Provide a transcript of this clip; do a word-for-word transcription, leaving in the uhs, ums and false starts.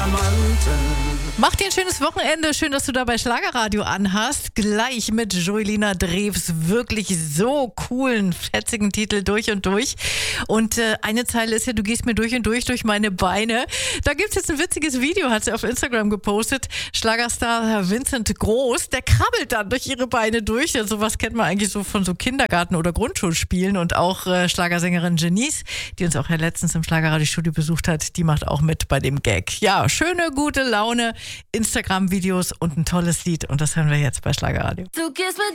Diamanten. Mach dir ein schönes Wochenende. Schön, dass du da bei Schlagerradio anhast. Gleich mit Joelina Drews wirklich so coolen, fetzigen Titel durch und durch. Und äh, eine Zeile ist ja, du gehst mir durch und durch durch meine Beine. Da gibt es jetzt ein witziges Video, hat sie auf Instagram gepostet. Schlagerstar Vincent Groß, der krabbelt dann durch ihre Beine durch. Ja, sowas kennt man eigentlich so von so Kindergarten- oder Grundschulspielen. Und auch äh, Schlagersängerin Janice, die uns auch ja letztens im Schlagerradiostudio besucht hat, die macht auch mit bei dem Gag. Ja, schöne, gute Laune, Instagram-Videos und ein tolles Lied. Und das hören wir jetzt bei Schlagerradio. Du gehst mit